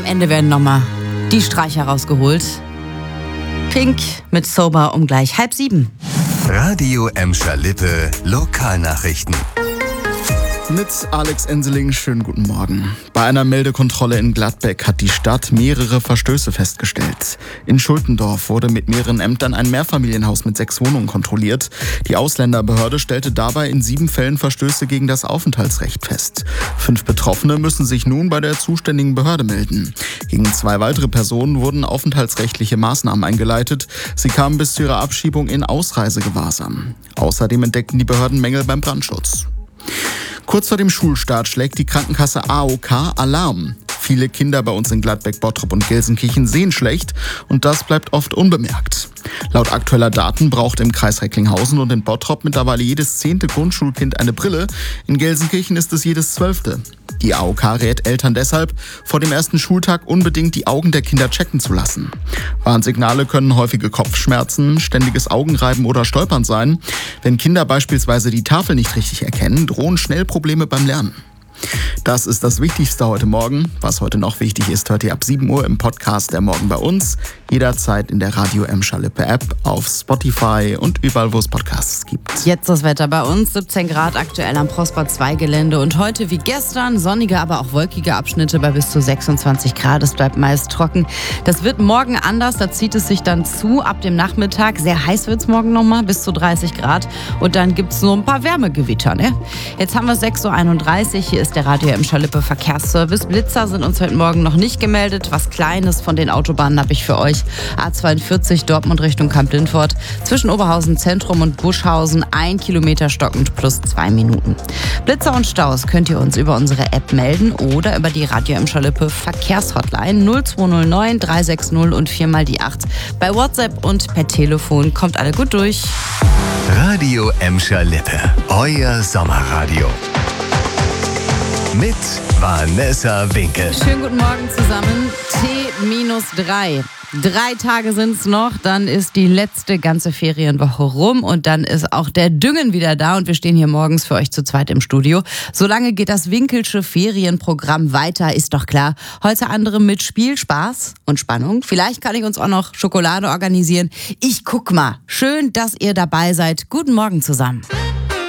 Ende werden nochmal die Streicher rausgeholt. Pink mit Sober um gleich 6:30. Radio Emscher-Lippe Lokalnachrichten. Mit Alex Enseling, schönen guten Morgen. Bei einer Meldekontrolle in Gladbeck hat die Stadt mehrere Verstöße festgestellt. In Schultendorf wurde mit mehreren Ämtern ein Mehrfamilienhaus mit 6 Wohnungen kontrolliert. Die Ausländerbehörde stellte dabei in 7 Fällen Verstöße gegen das Aufenthaltsrecht fest. 5 Betroffene müssen sich nun bei der zuständigen Behörde melden. Gegen 2 weitere Personen wurden aufenthaltsrechtliche Maßnahmen eingeleitet. Sie kamen bis zu ihrer Abschiebung in Ausreisegewahrsam. Außerdem entdeckten die Behörden Mängel beim Brandschutz. Kurz vor dem Schulstart schlägt die Krankenkasse AOK Alarm. Viele Kinder bei uns in Gladbeck, Bottrop und Gelsenkirchen sehen schlecht und das bleibt oft unbemerkt. Laut aktueller Daten braucht im Kreis Recklinghausen und in Bottrop mittlerweile jedes 10. Grundschulkind eine Brille. In Gelsenkirchen ist es jedes 12. Die AOK rät Eltern deshalb, vor dem ersten Schultag unbedingt die Augen der Kinder checken zu lassen. Warnsignale können häufige Kopfschmerzen, ständiges Augenreiben oder Stolpern sein. Wenn Kinder beispielsweise die Tafel nicht richtig erkennen, drohen schnell Probleme beim Lernen. Das ist das Wichtigste heute Morgen. Was heute noch wichtig ist, hört ihr ab 7 Uhr im Podcast Der Morgen bei uns. Jederzeit in der Radio Emscher-Lippe App, auf Spotify und überall, wo es Podcasts gibt. Jetzt das Wetter bei uns, 17 Grad aktuell am Prosper 2 Gelände und heute wie gestern sonnige, aber auch wolkige Abschnitte bei bis zu 26 Grad. Es bleibt meist trocken. Das wird morgen anders, da zieht es sich dann zu ab dem Nachmittag. Sehr heiß wird es morgen nochmal, bis zu 30 Grad und dann gibt es nur ein paar Wärmegewitter. Ne? Jetzt haben wir 6:31 Uhr, hier ist der Radio Emscher-Lippe Verkehrsservice. Blitzer sind uns heute Morgen noch nicht gemeldet. Was Kleines von den Autobahnen habe ich für euch. A42 Dortmund Richtung Kamp-Lintfort. Zwischen Oberhausen Zentrum und Buschhausen 1 Kilometer stockend plus 2 Minuten. Blitzer und Staus könnt ihr uns über unsere App melden oder über die Radio Emscher-Lippe Verkehrshotline 0209 360 und 4x8. Bei WhatsApp und per Telefon kommt alle gut durch. Radio Emscher-Lippe, euer Sommerradio. Mit Vanessa Winkel. Schönen guten Morgen zusammen. T-3. 3 Tage sind's noch, dann ist die letzte ganze Ferienwoche rum und dann ist auch der Düngen wieder da und wir stehen hier morgens für euch zu zweit im Studio. Solange geht das Winkelsche Ferienprogramm weiter, ist doch klar. Heute andere mit Spiel, Spaß und Spannung. Vielleicht kann ich uns auch noch Schokolade organisieren. Ich guck mal. Schön, dass ihr dabei seid. Guten Morgen zusammen.